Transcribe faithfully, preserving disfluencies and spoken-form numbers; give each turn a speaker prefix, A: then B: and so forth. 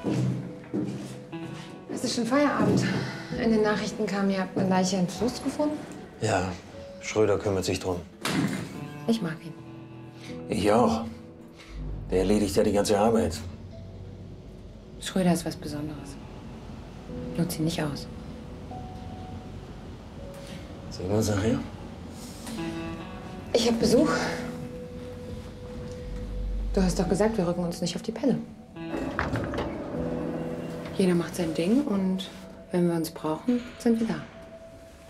A: Es ist schon Feierabend. In den Nachrichten kam, ihr habt eine Leiche im Fluss gefunden.
B: Ja, Schröder kümmert sich drum.
A: Ich mag ihn.
B: Ich auch. Der erledigt ja die ganze Arbeit.
A: Schröder ist was Besonderes. Nutz ihn nicht aus.
B: Sehen wir uns nachher?
A: Ich hab Besuch. Du hast doch gesagt, wir rücken uns nicht auf die Pelle. Jeder macht sein Ding und wenn wir uns brauchen, sind wir da.